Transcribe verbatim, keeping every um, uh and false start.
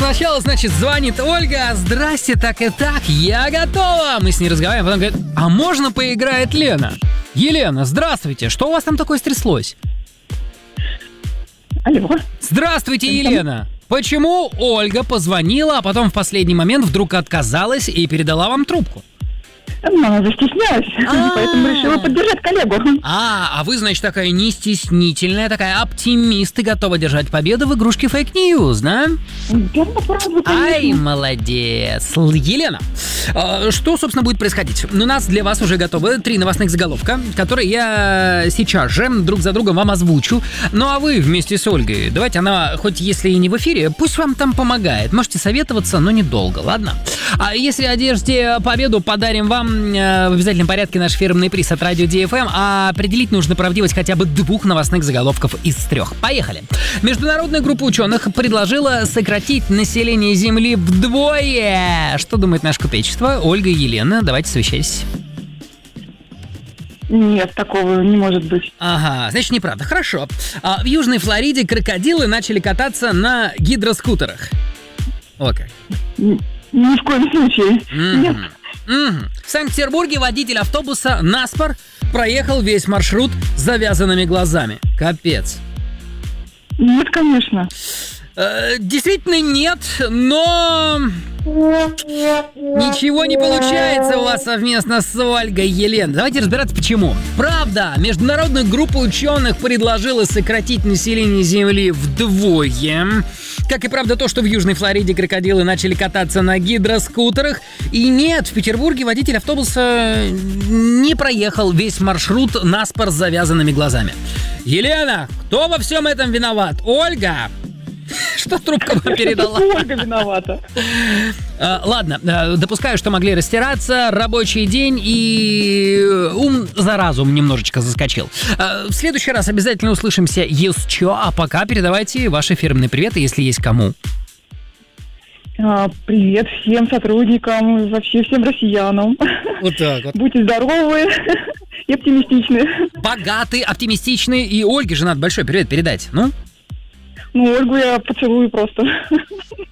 сначала, значит, звонит Ольга. Здрасте, так и так, я готова. Мы с ней разговариваем, потом говорит, а можно поиграет Лена? Елена, здравствуйте, что у вас там такое стряслось? Алло. Здравствуйте, Елена. Почему Ольга позвонила, а потом в последний момент вдруг отказалась и передала вам трубку? Ну, она застеснялась, А-а-а. поэтому решила поддержать коллегу. А, а вы, значит, такая не стеснительная, такая оптимист и готова держать победу в игрушке Fake News, да? Да, правда, конечно. Ай, молодец. Л- Елена, э, что, собственно, будет происходить? У нас для вас уже готовы три новостных заголовка, которые я сейчас же друг за другом вам озвучу. Ну, а вы вместе с Ольгой, давайте она, хоть если и не в эфире, пусть вам там помогает. Можете советоваться, но недолго, ладно? А если одержите победу, подарим вам э, в обязательном порядке наш фирменный приз от Радио Ди Эф Эм, а определить нужно правдивость хотя бы двух новостных заголовков из трех. Поехали. Международная группа ученых предложила сократить население Земли вдвое. Что думает наше купечество? Ольга и Елена, давайте совещайтесь. Нет, такого не может быть. Ага, значит, неправда. Хорошо. А в Южной Флориде крокодилы начали кататься на гидроскутерах. О как. Ни, ни в коем случае. Мгм. Нет. Мгм. В Санкт-Петербурге водитель автобуса «Наспор» проехал весь маршрут с завязанными глазами. Капец. Нет, конечно. Э, действительно нет, но... Ничего не получается у вас совместно с Ольгой, Елена. Давайте разбираться, почему. Правда, международная группа ученых предложила сократить население Земли вдвое. Как и правда то, что в Южной Флориде крокодилы начали кататься на гидроскутерах. И нет, в Петербурге водитель автобуса не проехал весь маршрут наспор с завязанными глазами. Елена, кто во всем этом виноват? Ольга? Что трубка вам передала? Это Ольга виновата. А, ладно, а, допускаю, что могли растираться, рабочий день и ум за разум немножечко заскочил. А, в следующий раз обязательно услышимся еще, а пока передавайте ваши фирменные приветы, если есть кому. А, привет всем сотрудникам, вообще всем россиянам. Вот так вот. Будьте здоровы и оптимистичны. Богатый, оптимистичный, и Ольге же надо большой привет передать, ну? Ну, Ольгу я поцелую просто.